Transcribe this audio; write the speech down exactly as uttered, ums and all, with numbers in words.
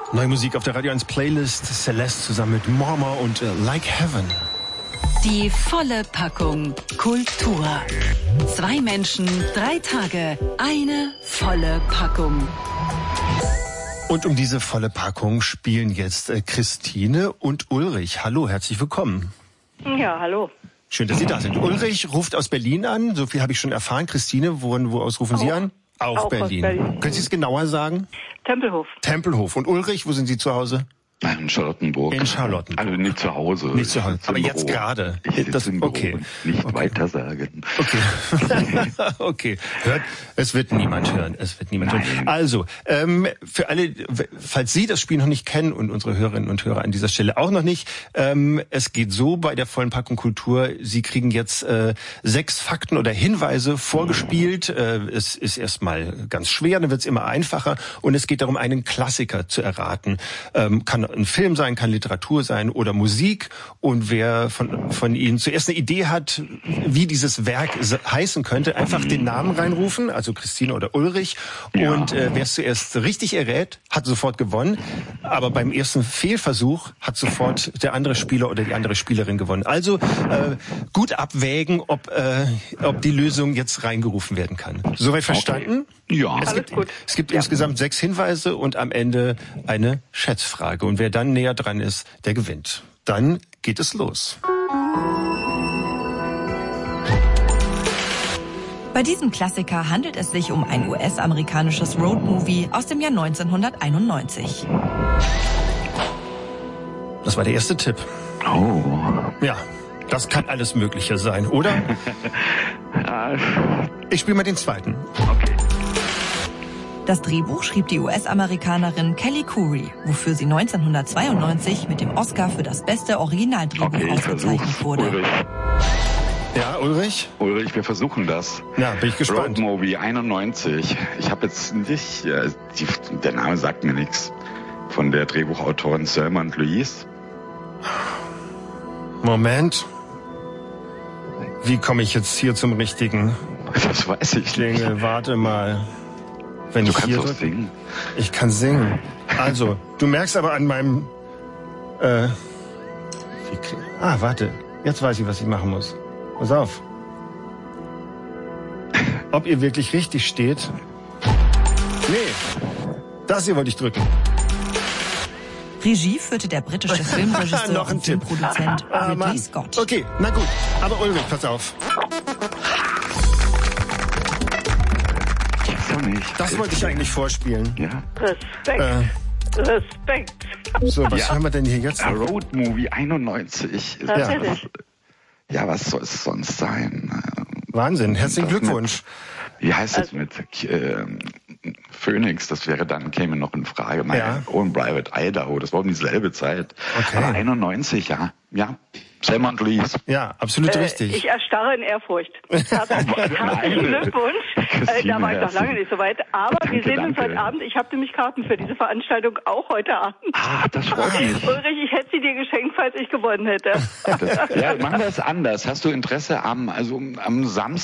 Neue Musik auf der Radio eins Playlist. Celeste zusammen mit Morma und uh, Like Heaven. Die volle Packung Kultur. Zwei Menschen, drei Tage, eine volle Packung. Und um diese volle Packung spielen jetzt äh, Christine und Ulrich. Hallo, herzlich willkommen. Ja, hallo. Schön, dass Sie da sind. Ulrich ruft aus Berlin an. So viel habe ich schon erfahren. Christine, wo, wo aus rufen Sie Auch. an? Auch, Auch Berlin. aus Berlin. Können Sie es genauer sagen? Tempelhof. Tempelhof. Und Ulrich, wo sind Sie zu Hause? In Charlottenburg. In Charlottenburg. Also nicht zu Hause. Nicht zu Hause. Aber jetzt Büro. gerade. Ich hätte Das, im Büro okay. und nicht okay. weiter sagen. Okay. Okay. Hört, es wird niemand hören. Es wird niemand Nein. hören. Also, ähm, für alle, falls Sie das Spiel noch nicht kennen und unsere Hörerinnen und Hörer an dieser Stelle auch noch nicht, ähm, es geht so bei der vollen Packung Kultur. Sie kriegen jetzt äh, sechs Fakten oder Hinweise vorgespielt. Äh, es ist erstmal ganz schwer, dann wird es immer einfacher. Und es geht darum, einen Klassiker zu erraten. Ähm, kann ein Film sein, kann Literatur sein oder Musik. Und wer von, von Ihnen zuerst eine Idee hat, wie dieses Werk heißen könnte, einfach den Namen reinrufen, also Christine oder Ulrich. Ja. Und äh, wer es zuerst richtig errät, hat sofort gewonnen. Aber beim ersten Fehlversuch hat sofort der andere Spieler oder die andere Spielerin gewonnen. Also äh, gut abwägen, ob, äh, ob die Lösung jetzt reingerufen werden kann. Soweit verstanden? Okay. Ja. Es Alles gibt, gut. es gibt Ja. insgesamt sechs Hinweise und am Ende eine Schätzfrage. Und wer dann näher dran ist, der gewinnt. Dann geht es los. Bei diesem Klassiker handelt es sich um ein U S-amerikanisches Roadmovie aus dem Jahr neunzehnhunderteinundneunzig. Das war der erste Tipp. Oh. Ja, das kann alles Mögliche sein, oder? Ja, Ich spiele mal den zweiten. okay. Das Drehbuch schrieb die U S-Amerikanerin Kelly Currie, wofür sie neunzehnhundertzweiundneunzig mit dem Oscar für das beste Originaldrehbuch Okay, ich ausgezeichnet versuch's. wurde. Ulrich. Ja, Ulrich? Ulrich, wir versuchen das. Ja, bin ich gespannt. Roadmovie einundneunzig. Ich habe jetzt nicht, äh, die, der Name sagt mir nichts. Von der Drehbuchautorin Selma und Louise. Moment. Wie komme ich jetzt hier zum richtigen Das weiß ich nicht. Klingel? Warte mal. Wenn Du ich kannst hier doch drück- singen. Ich kann singen. Also, du merkst aber an meinem... Äh, wie, kling- ah, warte. Jetzt weiß ich, was ich machen muss. Pass auf. Ob ihr wirklich richtig steht? Nee. Das hier wollte ich drücken. Regie führte der britische Filmregisseur Noch ein und Tipp. Filmproduzent Ah, Ridley Mann. Scott. Okay, na gut. Aber Ulrich, pass auf. Gibt's doch nicht. Das wollte ich eigentlich vorspielen. Ja. Respekt. Äh, Respekt. so, was Ja. haben wir denn hier jetzt? A Roadmovie einundneunzig. Tatsächlich. Ja, was soll es sonst sein? Wahnsinn. Herzlichen Das Glückwunsch. Mit, wie heißt es mit äh, Phoenix? Das wäre dann, käme noch in Frage. Mein Ja. Own Private Idaho. Das war um dieselbe Zeit. Okay. Aber einundneunzig, ja. Ja. Selma und Louise. Ja, absolut Äh, richtig. ich erstarre in Ehrfurcht. Herzlichen herzlichen Glückwunsch. Äh, da war ich noch lange nicht so weit. Aber Danke, wir sehen uns danke. heute Abend. Ich habe nämlich Karten für diese Veranstaltung auch heute Abend. Ah, das freut mich. Ulrich, ich hätte sie dir geschenkt, falls ich gewonnen hätte. Das, ja, machen wir es anders. Hast du Interesse am, also am Samstag?